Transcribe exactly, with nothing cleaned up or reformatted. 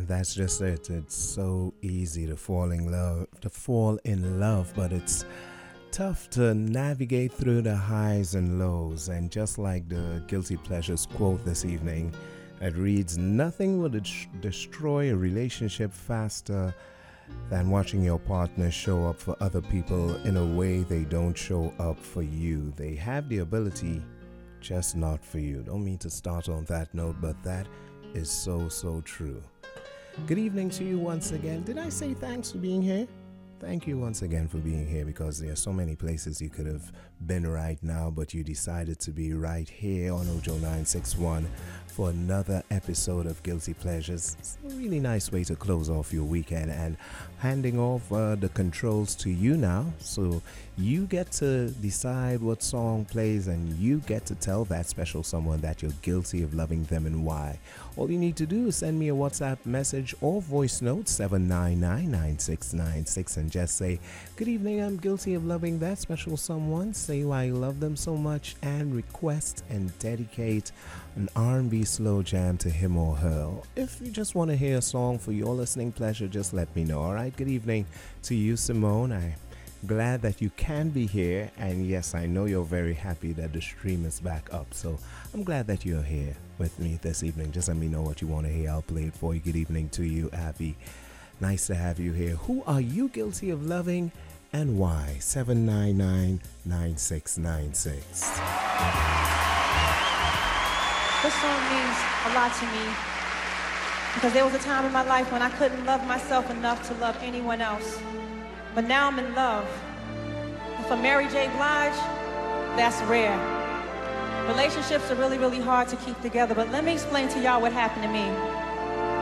That's just it. It's so easy to fall in love, to fall in love, but it's tough to navigate through the highs and lows. And just like the Guilty Pleasures quote this evening, it reads, "Nothing will de- destroy a relationship faster than watching your partner show up for other people in a way they don't show up for you. They have the ability, just not for you." Don't mean to start on that note, but that is so, so true. Good evening to you once again. Did I say thanks for being here? Thank you once again for being here, because there are so many places you could have been right now, but you decided to be right here on Ojo nine six one for another episode of Guilty Pleasures. It's a really nice way to close off your weekend, and handing off uh, the controls to you now, so you get to decide what song plays, and you get to tell that special someone that you're guilty of loving them and why. All you need to do is send me a WhatsApp message or voice note, seven nine nine, nine six nine six, and just say, "Good evening, I'm guilty of loving that special someone." Say why you love them so much, and request and dedicate an R and B slow jam to him or her. If you just want to hear a song for your listening pleasure, just let me know. All right, good evening to you, Simone. I'm glad that you can be here, and yes, I know you're very happy that the stream is back up, so I'm glad that you're here with me this evening. Just let me know what you want to hear. I'll play it for you. Good evening to you, Abby. Nice to have you here. Who are you guilty of loving and why? seven nine nine, nine six nine six. This song means a lot to me because there was a time in my life when I couldn't love myself enough to love anyone else. But now I'm in love. And for Mary J. Blige, that's rare. Relationships are really, really hard to keep together, but let me explain to y'all what happened to me.